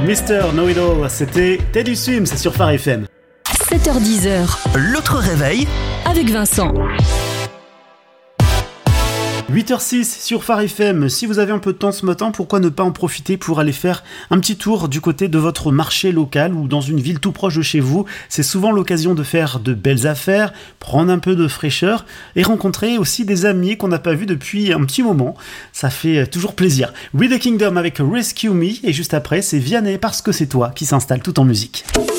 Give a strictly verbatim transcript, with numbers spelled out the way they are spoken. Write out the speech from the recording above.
mister Know-It-All, c'était Teddy Swims sur Phare F M. sept heures dix, l'autre réveil avec Vincent. huit heures six sur Phare F M. Si vous avez un peu de temps ce matin, pourquoi ne pas en profiter pour aller faire un petit tour du côté de votre marché local ou dans une ville tout proche de chez vous. C'est souvent l'occasion de faire de belles affaires, prendre un peu de fraîcheur et rencontrer aussi des amis qu'on n'a pas vus depuis un petit moment. Ça fait toujours plaisir. We The Kingdom avec Rescue Me et juste après, c'est Vianney parce que c'est toi qui s'installe tout en musique.